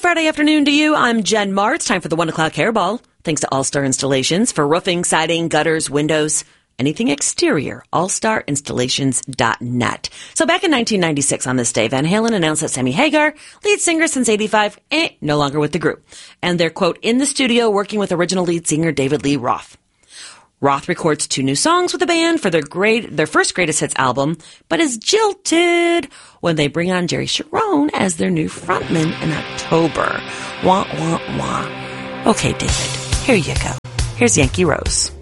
Friday afternoon to you. I'm Jen Marr. It's time for the 1 o'clock hairball. Thanks to All-Star Installations for roofing, siding, gutters, windows, anything exterior. AllStarInstallations.net. So back in 1996 on this day, Van Halen announced that Sammy Hagar, lead singer since 85, no longer with the group. And they're, quote, in the studio working with original lead singer David Lee Roth. Roth records 2 new songs with the band for their first Greatest Hits album, but is jilted when they bring on Jerry Sharon as their new frontman in October. Wah, wah, wah. Okay, David, here you go. Here's Yankee Rose.